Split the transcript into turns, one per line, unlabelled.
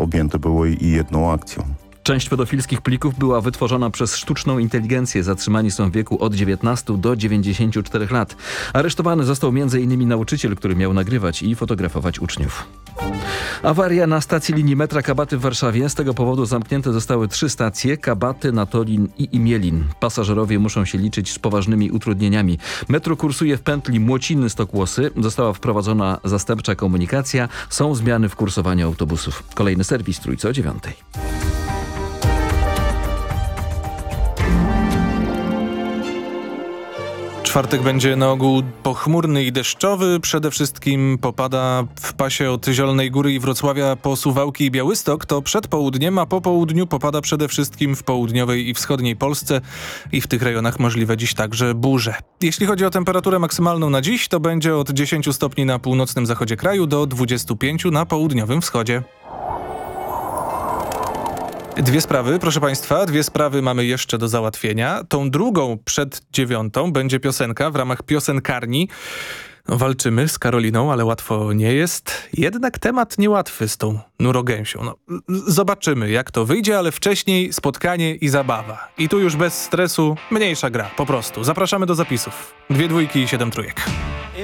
objęte było i jedną akcją.
Część pedofilskich plików była wytworzona przez sztuczną inteligencję. Zatrzymani są w wieku od 19 do 94 lat. Aresztowany został m.in. nauczyciel, który miał nagrywać i fotografować uczniów. Awaria na stacji linii metra Kabaty w Warszawie. Z tego powodu zamknięte zostały 3 stacje: Kabaty, Natolin i Imielin. Pasażerowie muszą się liczyć z poważnymi utrudnieniami. Metro kursuje w pętli Młociny-Stokłosy. Została wprowadzona zastępcza komunikacja. Są zmiany w kursowaniu autobusów. Kolejny serwis Trójce o 9:00.
Czwartek będzie na ogół pochmurny i deszczowy. Przede wszystkim popada w pasie od Zielonej Góry i Wrocławia po Suwałki i Białystok. To przed południem, a po południu popada przede wszystkim w południowej i wschodniej Polsce i w tych rejonach możliwe dziś także burze. Jeśli chodzi o temperaturę maksymalną na dziś, to będzie od 10 stopni na północnym zachodzie kraju do 25 na południowym wschodzie. Dwie sprawy, proszę Państwa, mamy jeszcze do załatwienia. Tą drugą przed 9:00 będzie piosenka w ramach piosenkarni. Walczymy z Karoliną, ale łatwo nie jest. Jednak temat niełatwy z tą Nurogęsią. Zobaczymy, jak to wyjdzie, ale wcześniej spotkanie i zabawa. I tu już bez stresu, mniejsza gra, po prostu. Zapraszamy do zapisów. 2 dwójki i 7 trójek.